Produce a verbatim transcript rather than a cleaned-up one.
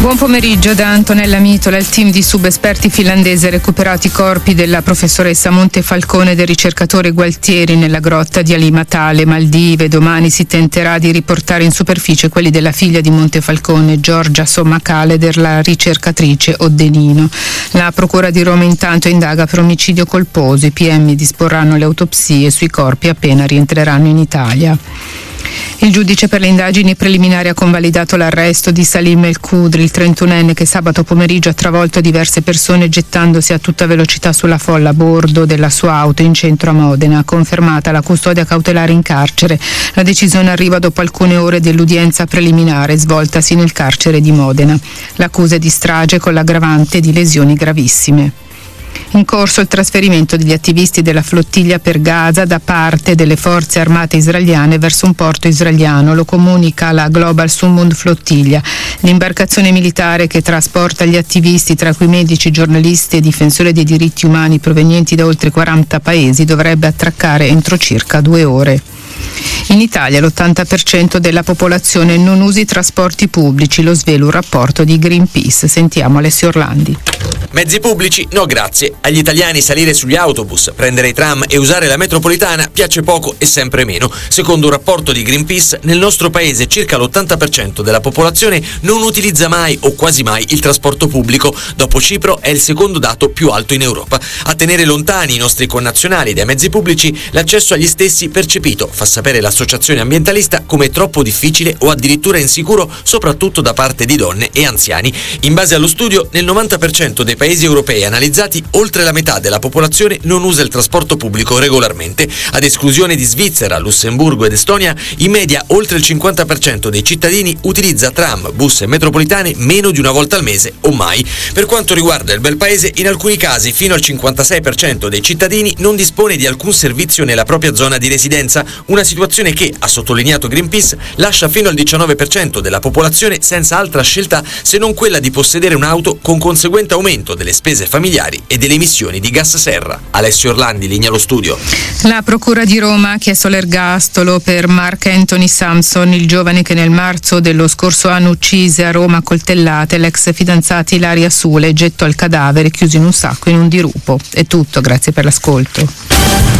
Buon pomeriggio da Antonella Mitola. Il team di subesperti finlandese ha recuperato i corpi della professoressa Montefalcone e del ricercatore Gualtieri nella grotta di Alimatale, Maldive. Domani si tenterà di riportare in superficie quelli della figlia di Montefalcone, Giorgia Sommacale, della ricercatrice Oddenino. La Procura di Roma intanto indaga per omicidio colposo. I P M disporranno le autopsie sui corpi appena rientreranno in Italia. Il giudice per le indagini preliminari ha convalidato l'arresto di Salim El Khudri, il trentunenne che sabato pomeriggio ha travolto diverse persone gettandosi a tutta velocità sulla folla a bordo della sua auto in centro a Modena. Confermata la custodia cautelare in carcere. La decisione arriva dopo alcune ore dell'udienza preliminare svoltasi nel carcere di Modena. L'accusa è di strage con l'aggravante di lesioni gravissime. In corso il trasferimento degli attivisti della flottiglia per Gaza da parte delle forze armate israeliane verso un porto israeliano. Lo comunica la Global Summund Flottiglia. L'imbarcazione militare che trasporta gli attivisti, tra cui medici, giornalisti e difensori dei diritti umani provenienti da oltre quaranta paesi, dovrebbe attraccare entro circa due ore. In Italia l'ottanta per cento della popolazione non usa i trasporti pubblici, lo svela un rapporto di Greenpeace. Sentiamo Alessio Orlandi. Mezzi pubblici? No grazie. Agli italiani salire sugli autobus, prendere i tram e usare la metropolitana piace poco e sempre meno. Secondo un rapporto di Greenpeace, nel nostro paese circa l'ottanta per cento della popolazione non utilizza mai o quasi mai il trasporto pubblico. Dopo Cipro è il secondo dato più alto in Europa. A tenere lontani i nostri connazionali dai mezzi pubblici, l'accesso agli stessi percepito, fa sapere l'associazione ambientalista, come troppo difficile o addirittura insicuro, soprattutto da parte di donne e anziani. In base allo studio, nel novanta per cento dei paesi europei analizzati, oltre la metà della popolazione non usa il trasporto pubblico regolarmente. Ad esclusione di Svizzera, Lussemburgo ed Estonia, in media oltre il cinquanta per cento dei cittadini utilizza tram, bus e metropolitane meno di una volta al mese o mai. Per quanto riguarda il bel paese, in alcuni casi fino al cinquantasei per cento dei cittadini non dispone di alcun servizio nella propria zona di residenza, una situazione che, ha sottolineato Greenpeace, lascia fino al diciannove per cento della popolazione senza altra scelta se non quella di possedere un'auto, con conseguente aumento delle spese familiari e delle emissioni di gas serra. Alessio Orlandi, linea allo studio. La Procura di Roma ha chiesto l'ergastolo per Mark Anthony Sampson, il giovane che nel marzo dello scorso anno uccise a Roma a coltellate l'ex fidanzata Ilaria Sule e gettò il cadavere chiuso in un sacco in un dirupo. È tutto, grazie per l'ascolto.